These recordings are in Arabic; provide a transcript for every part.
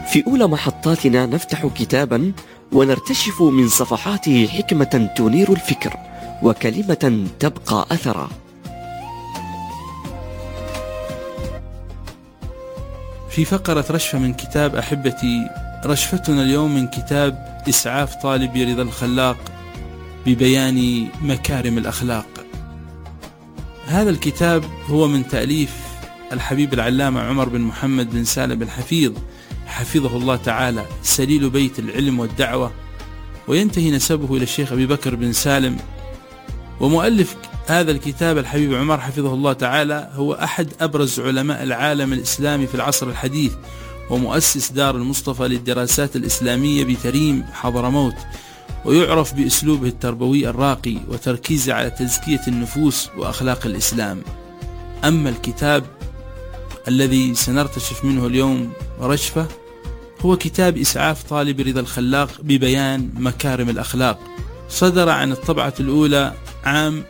في أولى محطاتنا نفتح كتابا ونرتشف من صفحاته حكمة تنير الفكر وكلمة تبقى أثرا. في فقرة رشفة من كتاب أحبتي، رشفتنا اليوم من كتاب إسعاف طالب رضا الخلاق ببيان مكارم الأخلاق. هذا الكتاب هو من تأليف الحبيب العلامة عمر بن محمد بن سالم الحفيظ حفظه الله تعالى، سليل بيت العلم والدعوة، وينتهي نسبه إلى الشيخ أبي بكر بن سالم. ومؤلف هذا الكتاب الحبيب عمر حفظه الله تعالى هو أحد أبرز علماء العالم الإسلامي في العصر الحديث، ومؤسس دار المصطفى للدراسات الإسلامية بتريم حضرموت، ويعرف بأسلوبه التربوي الراقي وتركيزه على تزكية النفوس وأخلاق الإسلام. أما الكتاب الذي سنرتشف منه اليوم رشفة هو كتاب إسعاف طالب رضا الخلاق ببيان مكارم الأخلاق، صدر عن الطبعة الأولى عام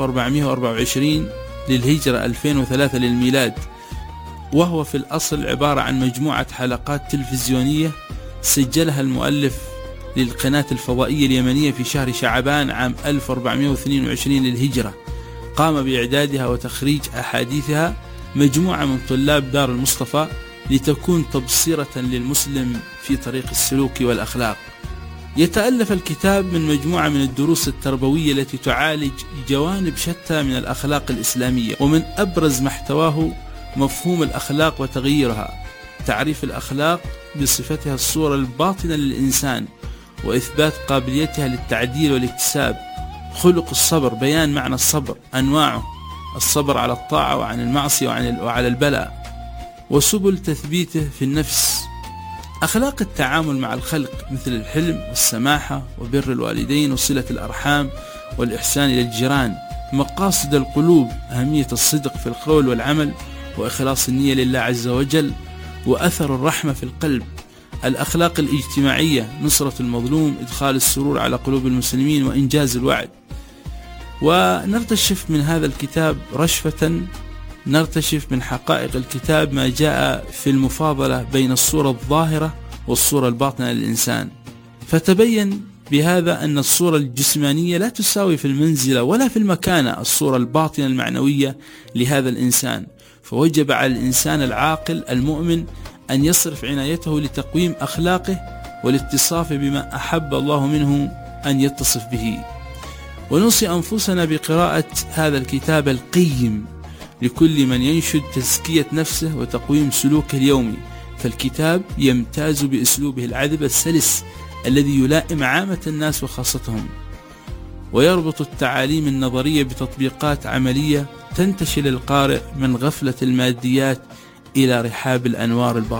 1424 للهجرة 2003 للميلاد، وهو في الأصل عبارة عن مجموعة حلقات تلفزيونية سجلها المؤلف للقناة الفضائية اليمنية في شهر شعبان عام 1422 للهجرة. قام بإعدادها وتخريج أحاديثها مجموعة من طلاب دار المصطفى لتكون تبصرة للمسلم في طريق السلوك والأخلاق. يتألف الكتاب من مجموعة من الدروس التربوية التي تعالج جوانب شتى من الأخلاق الإسلامية، ومن أبرز محتواه مفهوم الأخلاق وتغييرها، تعريف الأخلاق بصفتها الصورة الباطنة للإنسان وإثبات قابليتها للتعديل والاكتساب، خلق الصبر، بيان معنى الصبر، أنواعه، الصبر على الطاعة وعن المعصية وعلى البلاء، وسبل تثبيته في النفس، أخلاق التعامل مع الخلق مثل الحلم والسماحة وبر الوالدين وصلة الأرحام والإحسان إلى الجيران، مقاصد القلوب، أهمية الصدق في القول والعمل وإخلاص النية لله عز وجل، وأثر الرحمة في القلب، الأخلاق الاجتماعية، نصرة المظلوم، إدخال السرور على قلوب المسلمين وإنجاز الوعد. ونرتشف من هذا الكتاب رشفة، نرتشف من حقائق الكتاب ما جاء في المفاضلة بين الصورة الظاهرة والصورة الباطنة للإنسان، فتبين بهذا أن الصورة الجسمانية لا تساوي في المنزلة ولا في المكانة الصورة الباطنة المعنوية لهذا الإنسان، فوجب على الإنسان العاقل المؤمن أن يصرف عنايته لتقويم أخلاقه والاتصاف بما أحب الله منه أن يتصف به. ونوصي أنفسنا بقراءة هذا الكتاب القيم لكل من ينشد تزكية نفسه وتقويم سلوكه اليومي، فالكتاب يمتاز بأسلوبه العذب السلس الذي يلائم عامة الناس وخاصتهم، ويربط التعاليم النظرية بتطبيقات عملية تنتشل القارئ من غفلة الماديات إلى رحاب الأنوار الباطنة.